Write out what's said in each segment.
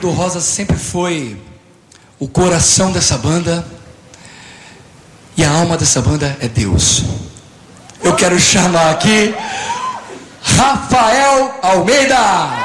do Rosa sempre foi o coração dessa banda, e a alma dessa banda é Deus. Eu quero chamar aqui Rafael Almeida.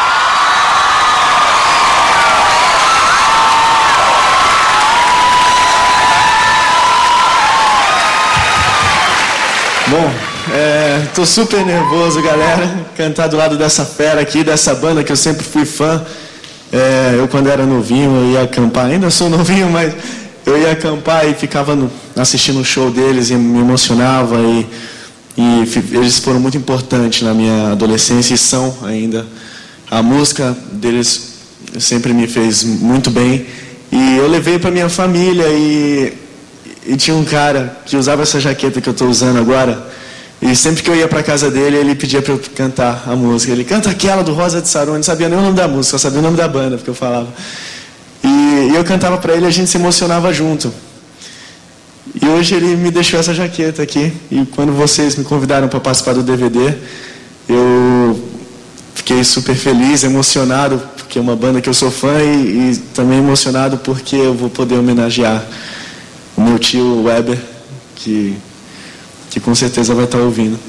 Bom, tô super nervoso, galera. Cantar do lado dessa fera aqui, dessa banda que eu sempre fui fã. Eu, quando era novinho, eu ia acampar. Ainda sou novinho, mas eu ia acampar e ficava assistindo o show deles e me emocionava. E eles foram muito importantes na minha adolescência e são ainda. A música deles sempre me fez muito bem. E eu levei para minha família e tinha um cara que usava essa jaqueta que eu estou usando agora, e sempre que eu ia para casa dele, ele pedia para eu cantar a música. Ele canta aquela do Rosa de Saron, não sabia nem o nome da música, só sabia o nome da banda, porque eu falava. E eu cantava para ele e a gente se emocionava junto. E hoje ele me deixou essa jaqueta aqui, e quando vocês me convidaram para participar do DVD, eu fiquei super feliz, emocionado, porque é uma banda que eu sou fã, e também emocionado porque eu vou poder homenagear o meu tio Weber, que com certeza vai estar ouvindo.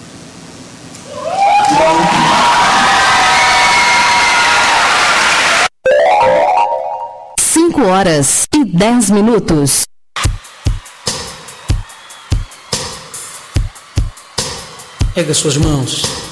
5h10. Erga suas mãos.